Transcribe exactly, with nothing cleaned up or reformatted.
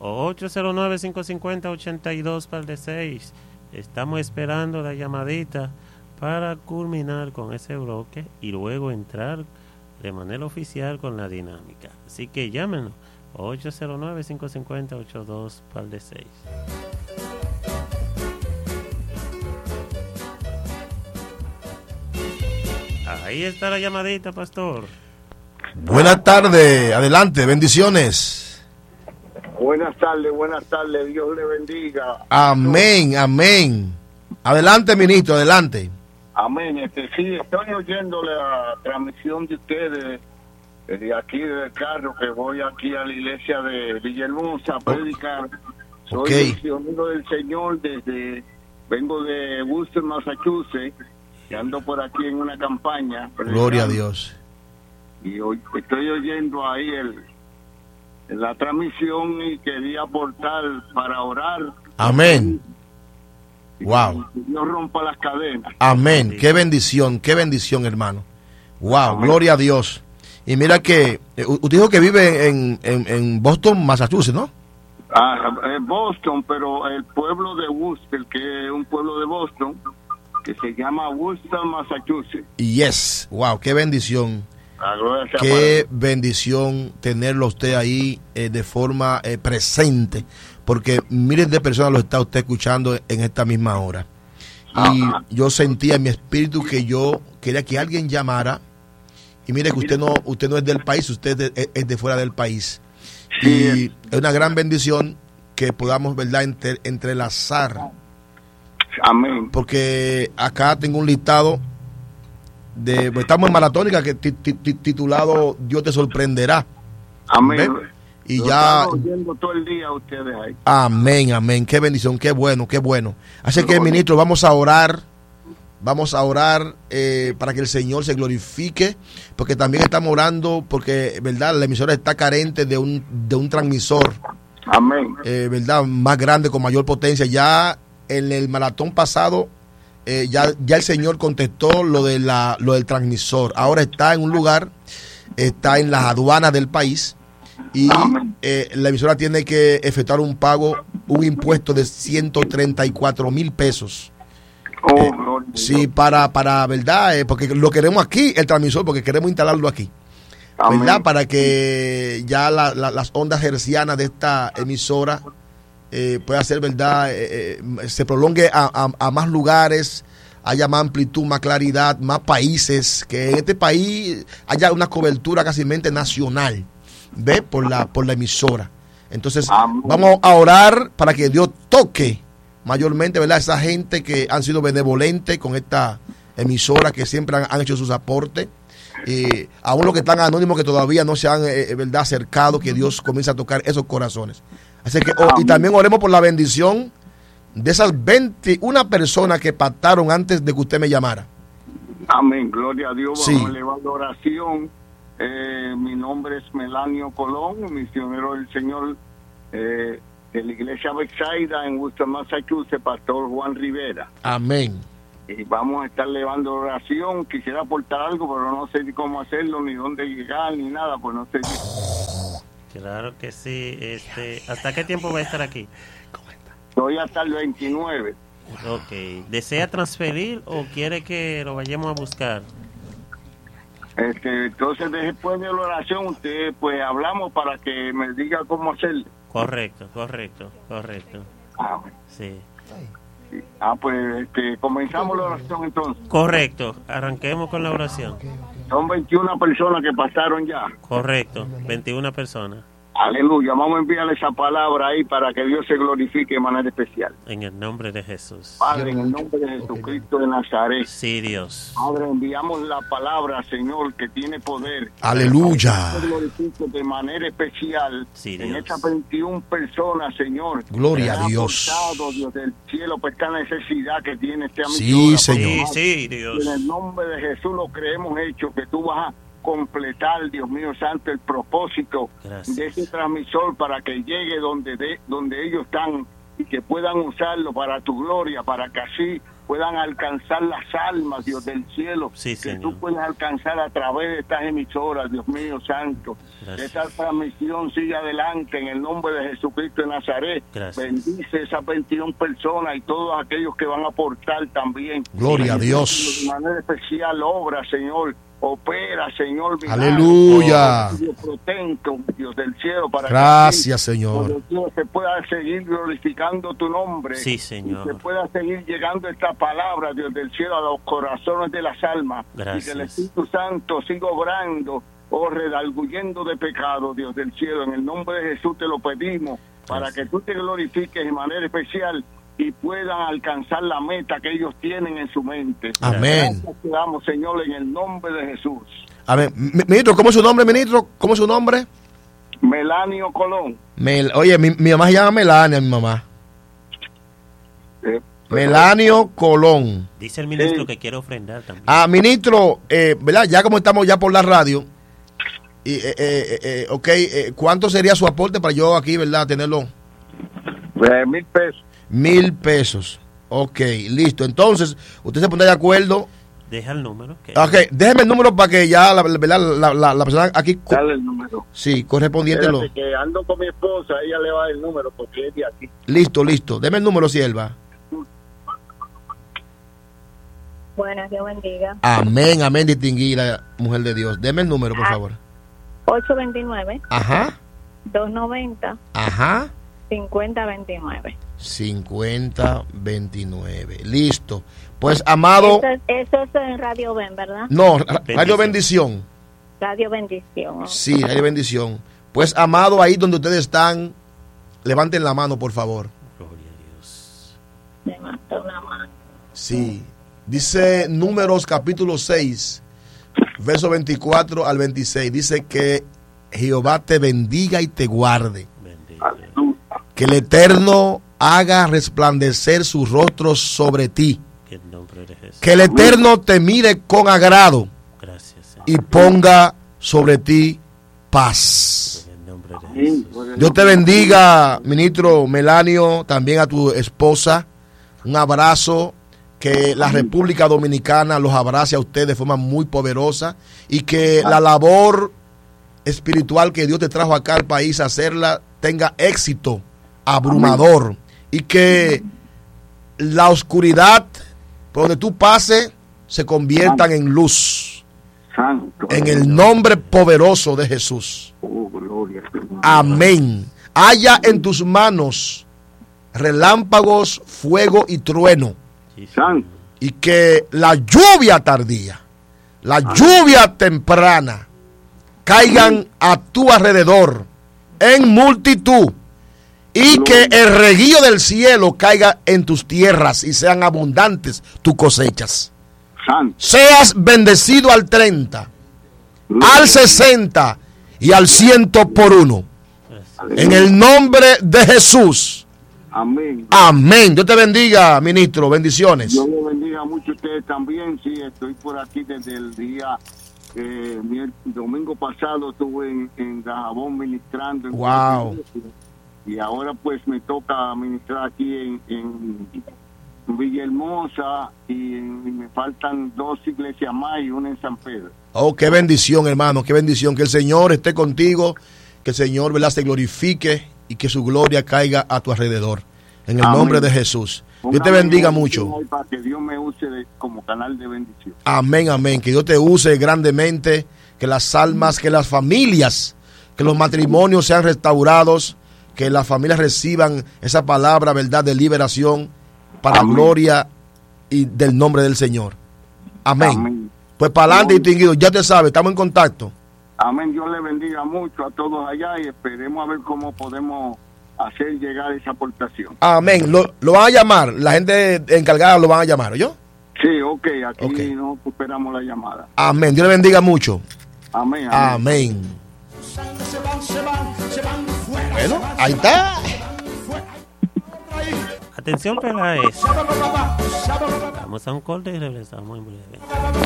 ocho cero nueve, cinco cinco cero, ocho dos seis. Estamos esperando la llamadita para culminar con ese bloque y luego entrar de manera oficial con la dinámica. Así que llámenos ocho cero nueve, cinco cinco cero, ocho dos seis. Ahí está la llamadita, pastor. Buenas tardes, adelante, bendiciones. Buenas tardes, buenas tardes, Dios le bendiga. Amén, amén. Adelante, ministro, adelante. Amén. Este, sí, estoy oyendo la transmisión de ustedes de aquí del carro, que voy aquí a la iglesia de Villahermosa a predicar. Soy Okay. misionero del Señor desde, vengo de Worcester, Massachusetts, y ando por aquí en una campaña. Gloria a Dios. Y hoy estoy oyendo ahí el, la transmisión y quería aportar para orar. Amén. Wow. No rompa las cadenas. Amén. Qué bendición, qué bendición, hermano. Wow, Amén. Gloria a Dios. Y mira que eh, usted dijo que vive en, en, en Boston, Massachusetts, ¿no? Ah, es Boston, pero el pueblo de Worcester, que es un pueblo de Boston, que se llama Worcester, Massachusetts. Yes. Wow, qué bendición. La gloria sea Qué bendición tenerlo usted ahí eh, de forma eh, presente, porque miles de personas lo está usted escuchando en esta misma hora. Y Ajá. yo sentía en mi espíritu que yo quería que alguien llamara. Y mire que usted no usted no es del país, usted es de, es de fuera del país. Y es una gran bendición que podamos, ¿verdad?, entre, entrelazar. Amén. Porque acá tengo un listado de, pues, estamos en Maratónica, que ti- ti- ti- titulado Dios te sorprenderá. Amén. ¿Ven? Y Lo ya, estamos oyendo todo el día a ustedes ahí. amén, amén, qué bendición, qué bueno, qué bueno. Así que, ministro, vamos a orar, vamos a orar eh, para que el Señor se glorifique, porque también estamos orando, porque, verdad, la emisora está carente de un, de un transmisor, Amén. eh, verdad, más grande, con mayor potencia. Ya en el maratón pasado, eh, ya, ya el Señor contestó lo de la, lo del transmisor. Ahora está en un lugar, está en las aduanas del país, y eh, la emisora tiene que efectuar un pago, un impuesto de ciento treinta y cuatro mil pesos. Oh, Eh, gloria a Sí, Dios. para, para, ¿verdad? Eh, porque lo queremos aquí, el transmisor, porque queremos instalarlo aquí. Amén. ¿Verdad? Para que ya la- la- las ondas hercianas de esta emisora eh, pueda ser, ¿verdad? Eh, eh, se prolongue a, a- a más lugares, haya más amplitud, más claridad, más países, que en este país haya una cobertura casi nacional, ¿ve? Por la, por la emisora. Entonces, Amén. vamos a orar para que Dios toque mayormente, ¿verdad?, esa gente que han sido benevolentes con esta emisora, que siempre han, han hecho sus aportes. Y aún los que están anónimos, que todavía no se han eh, verdad acercado, que Dios comience a tocar esos corazones. Así que, oh, y también oremos por la bendición de esas veintiuna personas que pactaron antes de que usted me llamara. Amén, gloria a Dios. Sí. Vamos a elevar la oración. Eh, mi nombre es Melanio Colón, misionero del Señor eh, de la iglesia Bethsaida en Worcester, Massachusetts, pastor Juan Rivera. Amén. Y vamos a estar elevando oración. Quisiera aportar algo, pero no sé ni cómo hacerlo, ni dónde llegar, ni nada, pues no sé. Claro que sí. Este, ¿hasta qué tiempo va a estar aquí? Estoy hasta el veintinueve. Ok. ¿Desea transferir o quiere que lo vayamos a buscar? Este, entonces, después de la oración, usted, pues hablamos para que me diga cómo hacerlo. Correcto, correcto, correcto. Ah, Sí. ah, pues este, comenzamos la oración entonces. Correcto. Arranquemos con la oración. Son veintiuna personas que pasaron ya. Correcto. veintiuna personas. Aleluya, vamos a enviarle esa palabra ahí para que Dios se glorifique de manera especial. En el nombre de Jesús. Padre, en el nombre de Jesucristo de Nazaret. Sí, Dios. Padre, enviamos la palabra, Señor, que tiene poder. Aleluya. Se glorifique de manera especial Sí, en Dios. estas veintiuna personas, Señor. Gloria que a han Dios. aportado, Dios del cielo, por esta necesidad que tiene este amigo. Sí, Señor. Sí, sí, Dios. En el nombre de Jesús lo creemos hecho, que tú vas a completar, Dios mío santo, el propósito Gracias. de ese transmisor para que llegue donde de, donde ellos están y que puedan usarlo para tu gloria, para que así puedan alcanzar las almas, Dios del cielo, Sí, que Señor. tú puedas alcanzar a través de estas emisoras, Dios mío santo. Gracias. Esta transmisión sigue adelante en el nombre de Jesucristo de Nazaret. Gracias. Bendice esas veintiuna personas y todos aquellos que van a aportar también. Gloria a De Dios. manera especial, obra, Señor. Opera, Señor. milagros. Aleluya. Oh, Dios potente, Dios del cielo, para Gracias, que así, Señor. Dios mío, se pueda seguir glorificando tu nombre. Sí, Señor. Y se pueda seguir llegando esta palabra, Dios del cielo, a los corazones de las almas. Gracias. Y que el Espíritu Santo siga obrando, oh, redarguyendo de pecado, Dios del cielo. En el nombre de Jesús te lo pedimos, para Gracias. que tú te glorifiques de manera especial y puedan alcanzar la meta que ellos tienen en su mente. Amén. Gracias te damos, Señor, en el nombre de Jesús. Amén. Mi- Ministro, ¿cómo es su nombre, ministro? ¿Cómo es su nombre? Melanio Colón. Mel- Oye, mi, mi mamá se llama Melania, mi mamá. Eh, Melanio Colón. Dice el ministro Sí. que quiere ofrendar también. Ah, ministro, eh, ¿verdad? Ya como estamos ya por la radio, y, eh, eh, eh, ok, eh, ¿cuánto sería su aporte para yo aquí, verdad, tenerlo? eh, mil pesos. Mil pesos. Ok, listo. Entonces, usted se pone de acuerdo. Deja el número. Que Ok, déjeme el número para que ya la, ¿verdad? la, la, la persona aquí, co- Dale el número. sí, correspondiente lo. Espérate que ando con mi esposa, ella le va a dar el número porque es de aquí. Listo, listo. Deme el número, sierva. Buenas, Dios bendiga. Amén, amén, distinguida mujer de Dios. Deme el número, por favor. ocho dos nueve, Ajá, dos nueve cero, ajá. cinco cero dos nueve. cincuenta veintinueve. Listo. Pues, amado. Eso, es- eso es en Radio Ben, ¿verdad? No, ra- Radio Bendición. Radio Bendición. Sí, Radio Bendición. Pues, amado, ahí donde ustedes están, levanten la mano, por favor. Gloria a Dios. Me mató una mano. Sí. Dice Números capítulo seis, verso veinticuatro al veintiséis. Dice que Jehová te bendiga y te guarde. Bendito. Que el Eterno haga resplandecer su rostro sobre ti. Que el nombre de Jesús. Que el Eterno te mire con agrado Gracias, Señor. y ponga sobre ti paz. En el nombre de Jesús. Dios te bendiga, ministro Melanio, también a tu esposa. Un abrazo. Que la República Dominicana los abrace a ustedes de forma muy poderosa y que la labor espiritual que Dios te trajo acá al país a hacerla tenga éxito abrumador y que la oscuridad por donde tú pases se conviertan en luz Santo. en el nombre poderoso de Jesús. Oh, gloria. Amén. Haya en tus manos relámpagos, fuego y trueno. Sí, Señor. Santo. Y que la lluvia tardía, la lluvia temprana, caigan a tu alrededor en multitud. Y que el reguío del cielo caiga en tus tierras y sean abundantes tus cosechas. Santo. Seas bendecido al treinta, al sesenta y al ciento por uno. Gracias. En el nombre de Jesús. Amén. Amén. Dios te bendiga, ministro. Bendiciones. Dios le bendiga mucho a ustedes también. Sí, estoy por aquí desde el día, eh, mi- domingo pasado estuve en, en Dajabón ministrando. En Wow. Y ahora pues me toca ministrar aquí en, en Villahermosa y, en- y me faltan dos iglesias más y una en San Pedro. Oh, qué bendición, hermano, qué bendición. Que el Señor esté contigo, que el Señor, ¿verdad?, se glorifique y que su gloria caiga a tu alrededor. En el Amén. nombre de Jesús. Dios te Póngame bendiga una mucho. bendición ahí para que Dios me use de- como canal de bendición. Amén, amén. Que Dios te use grandemente, que las almas, que las familias, que los matrimonios sean restaurados, que las familias reciban esa palabra, verdad, de liberación para Amén. gloria y del nombre del Señor. Amén. Amén. Pues para adelante, distinguido. Ya te sabes, estamos en contacto. Amén. Dios le bendiga mucho a todos allá y esperemos a ver cómo podemos hacer llegar esa aportación. Amén. Lo, lo van a llamar, la gente encargada lo van a llamar, ¿oyó? Sí, ok, aquí Ok. no esperamos la llamada. Amén. Dios le bendiga mucho. Amén. amén. Amén. Bueno, ahí está. Atención, Peláez. Vamos a un corte y regresamos en breve.